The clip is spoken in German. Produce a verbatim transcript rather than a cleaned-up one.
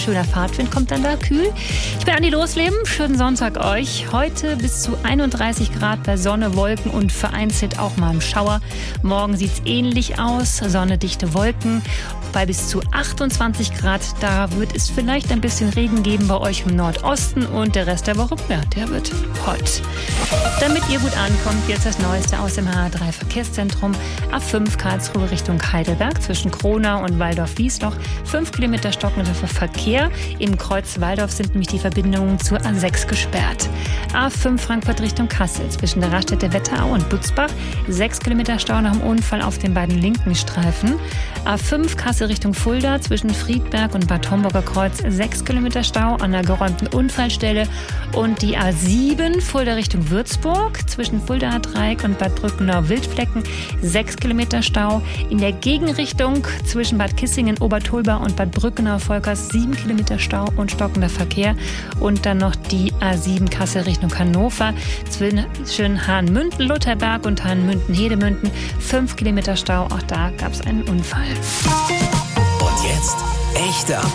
schöner Fahrtwind kommt dann da, kühl. Ich bin Andi Losleben, schönen Sonntag euch. Heute bis zu einunddreißig Grad bei Sonne, Wolken und vereinzelt auch mal im Schauer. Morgen sieht es ähnlich aus, Sonne, dichte Wolken. Bei bis zu achtundzwanzig Grad, da wird es vielleicht ein bisschen Regen geben bei euch im Nordosten und der Rest der Woche, ja, der wird hot. Damit ihr gut ankommt, jetzt das Neueste aus dem H A drei Verkehrszentrum. A fünf Karlsruhe Richtung Heidelberg zwischen Kronau und Waldorf-Wiesloch. fünf Kilometer stockender Verkehr. Im Kreuz Waldorf sind nämlich die Verbindungen zur A sechs gesperrt. A fünf Frankfurt Richtung Kassel zwischen der Raststätte Wetterau und Butzbach. sechs Kilometer Stau nach dem Unfall auf den beiden linken Streifen. A fünf Kassel Richtung Fulda zwischen Friedberg und Bad Homburger Kreuz. sechs Kilometer Stau an der geräumten Unfallstelle. Und die A sieben Fulda Richtung Würzburg zwischen Fuldaer Dreieck und Bad Brückenau Wildflecken. sechs Kilometer Stau. In der Gegenrichtung zwischen Bad Kissingen, Obertolba und Bad Brückenau Volkers. sieben Kilometer Stau und stockender Verkehr. Und dann noch die A sieben Kassel Richtung Hannover zwischen Hahnmünden, Lutherberg und Hahnmünden, Hedemünden. fünf Kilometer Stau. Auch da gab es einen Unfall. Und jetzt echte